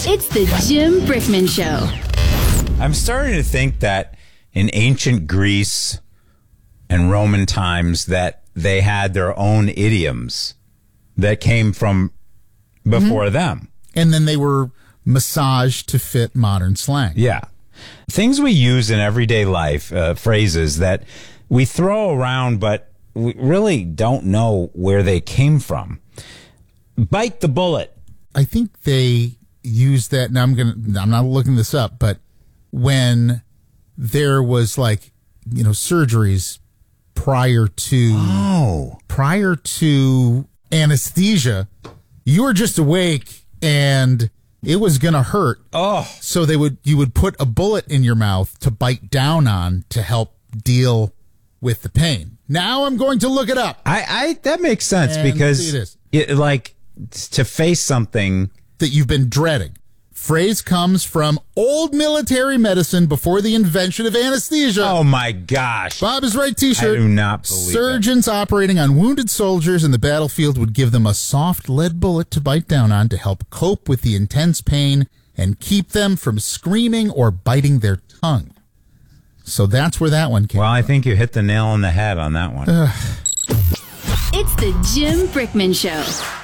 It's the Jim Brickman Show. I'm starting to think that in ancient Greece and Roman times that they had their own idioms that came from before them. And then they were massaged to fit modern slang. Yeah. Things we use in everyday life, phrases that we throw around, but we really don't know where they came from. Bite the bullet. I think they use that. Now I'm not looking this up, but when there was surgeries prior to anesthesia, you were just awake and it was going to hurt. Oh. So you would put a bullet in your mouth to bite down on to help deal with the pain. Now I'm going to look it up. That makes sense And because to face something that you've been dreading. Phrase comes from old military medicine before the invention of anesthesia. Oh, my gosh. Bob is right t-shirt. I do not believe Surgeons operating on wounded soldiers in the battlefield would give them a soft lead bullet to bite down on to help cope with the intense pain and keep them from screaming or biting their tongue. So that's where that one came from. Well, I think you hit the nail on the head on that one. It's the Jim Brickman Show.